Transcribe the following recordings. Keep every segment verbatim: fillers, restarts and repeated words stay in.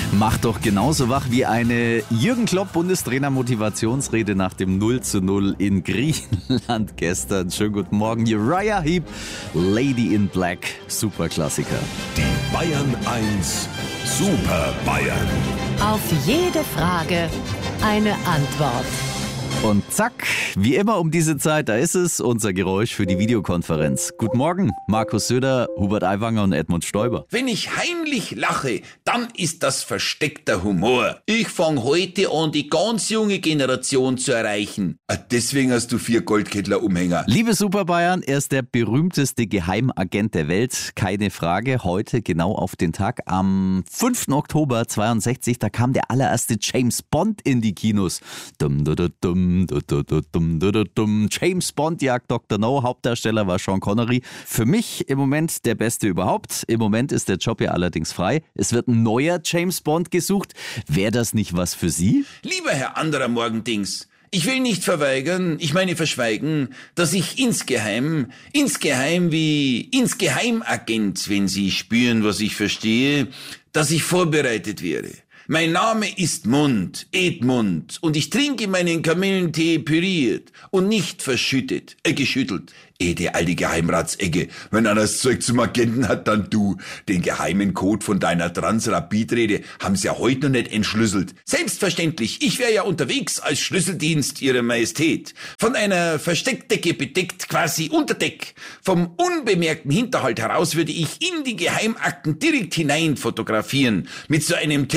Macht doch genauso wach wie eine Jürgen Klopp Bundestrainer-Motivationsrede nach dem null zu null in Griechenland gestern. Schönen guten Morgen, Uriah Heep, Lady in Black, Superklassiker. Die Bayern eins Super Bayern. Auf jede Frage eine Antwort. Und zack, wie immer um diese Zeit, da ist es, unser Geräusch für die Videokonferenz. Guten Morgen, Markus Söder, Hubert Aiwanger und Edmund Stoiber. Wenn ich heimlich lache, dann ist das versteckter Humor. Ich fange heute an, die ganz junge Generation zu erreichen. Ah, deswegen hast du vier Goldkettler-Umhänger. Liebe Super Bayern, er ist der berühmteste Geheimagent der Welt, keine Frage. Heute genau auf den Tag, am fünften Oktober zweiundsechzig, da kam der allererste James Bond in die Kinos. Dum, dum, dum, dum. James Bond jagt Doktor No, Hauptdarsteller war Sean Connery. Für mich im Moment der Beste überhaupt. Im Moment ist der Job ja allerdings frei. Es wird ein neuer James Bond gesucht. Wäre das nicht was für Sie? Lieber Herr anderer Morgendings, ich will nicht verweigern, ich meine verschweigen, dass ich insgeheim, insgeheim wie Insgeheimagent, wenn Sie spüren, was ich verstehe, dass ich vorbereitet wäre. Mein Name ist Mund, Edmund, und ich trinke meinen Kamillentee püriert und nicht verschüttet, äh, geschüttelt. Eh, die alte Geheimratsecke, wenn einer das Zeug zum Agenten hat, dann du. Den geheimen Code von deiner Transrapid-Rede haben sie ja heute noch nicht entschlüsselt. Selbstverständlich, ich wäre ja unterwegs als Schlüsseldienst Ihrer Majestät. Von einer Versteckdecke bedeckt, quasi unter Deck. Vom unbemerkten Hinterhalt heraus würde ich in die Geheimakten direkt hinein fotografieren. Mit so einem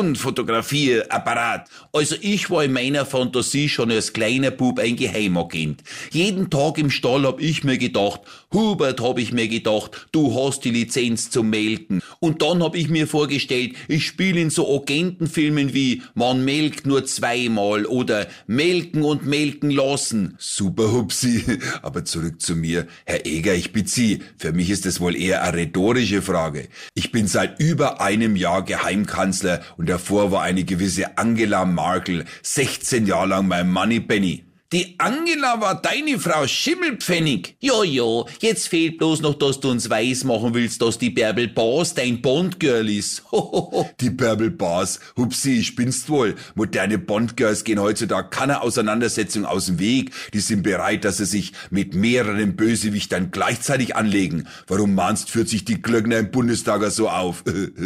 Telefonfotografierapparat. Also ich war in meiner Fantasie schon als kleiner Bub ein Geheimagent. Jeden Tag im Stall hab ich mir gedacht, Hubert, hab ich mir gedacht, du hast die Lizenz zum Melken. Und dann hab ich mir vorgestellt, ich spiele in so Agentenfilmen wie Man melkt nur zweimal oder Melken und melken lassen. Super, Hupsi. Aber zurück zu mir. Herr Eger, ich bitte Sie, für mich ist das wohl eher eine rhetorische Frage. Ich bin seit über einem Jahr Geheimkanzler und davor war eine gewisse Angela Merkel sechzehn Jahre lang mein Moneypenny. Die Angela war deine Frau Schimmelpfennig. Ja, ja, jetzt fehlt bloß noch, dass du uns weismachen willst, dass die Bärbel Baas dein Bondgirl ist. Die Bärbel Baas, Hupsi, ich bin's wohl. Moderne Bondgirls gehen heutzutage keiner Auseinandersetzung aus dem Weg. Die sind bereit, dass sie sich mit mehreren Bösewichtern gleichzeitig anlegen. Warum meinst, führt sich die Glöckner im Bundestag so auf?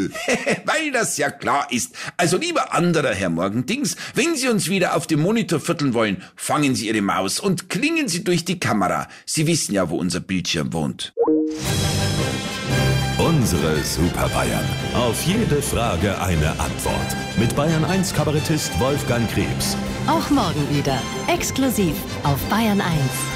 Weil das ja klar ist. Also lieber anderer Herr Morgendings, wenn Sie uns wieder auf dem Monitor vierteln wollen, fangen Sie Ihre Maus und klingen Sie durch die Kamera. Sie wissen ja, wo unser Bildschirm wohnt. Unsere Super Bayern. Auf jede Frage eine Antwort. Mit Bayern eins Kabarettist Wolfgang Krebs. Auch morgen wieder. Exklusiv auf Bayern eins.